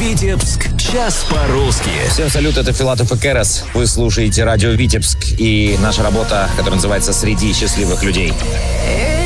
Витебск. Час по-русски. Всем салют, это Филатов и Керас. Вы слушаете радио Витебск и наша работа, которая называется «Среди счастливых людей».